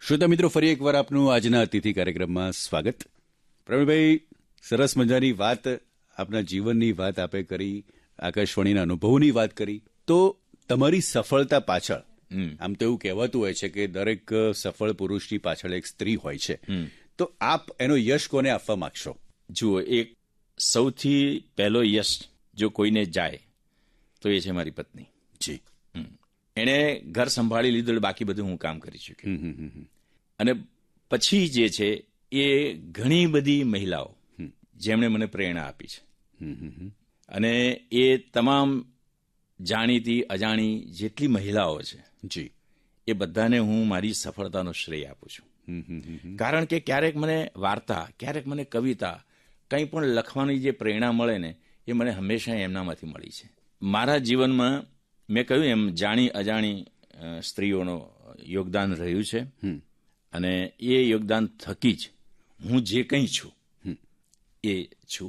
શ્રોતા મિત્રો, ફરી એકવાર આપનું આજના અતિથિ કાર્યક્રમમાં સ્વાગત. પ્રવીણભાઈ, સરસ મજાની વાત, આપના જીવનની વાત આપે કરી, આકાશવાણીના અનુભવોની વાત કરી. તો તમારી સફળતા પાછળ, આમ તો એવું કહેવાતું હોય છે કે દરેક સફળ પુરુષની પાછળ એક સ્ત્રી હોય છે, તો આપ એનો યશ કોને આપવા માંગશો? જુઓ, એક સૌથી પહેલો યશ જો કોઈને જાય તો એ છે મારી પત્ની. જી. એણે ઘર સંભાળી લીધું એટલે બાકી બધું હું કામ કરી ચૂક્યો. અને પછી જે છે એ ઘણી બધી મહિલાઓ જેમણે મને પ્રેરણા આપી છે, અને એ તમામ જાણીતી અજાણી જેટલી મહિલાઓ છે, જી, એ બધાને હું મારી સફળતાનો શ્રેય આપું છું. કારણ કે ક્યારેક મને વાર્તા, ક્યારેક મને કવિતા, કંઈ પણ લખવાની જે પ્રેરણા મળે ને, એ મને હંમેશા એમનામાંથી મળી છે. મારા જીવનમાં મેં કહ્યું એમ જાણી અજાણી સ્ત્રીઓનું યોગદાન રહ્યું છે, અને એ યોગદાન થકી જ હું જે કંઈ છું એ છું.